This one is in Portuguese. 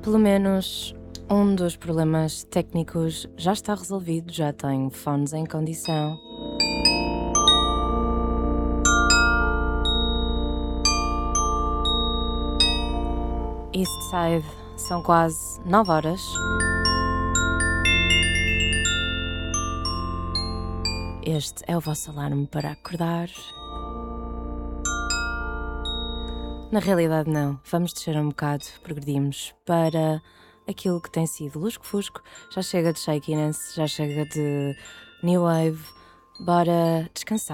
Pelo menos um dos problemas técnicos já está resolvido, já tenho fones em condição. Eastside, são quase 9 horas. Este é o vosso alarme para acordar. Na realidade não, vamos descer um bocado, progredimos para aquilo que tem sido lusco-fusco. Já chega de shakiness, já chega de new wave, bora descansar.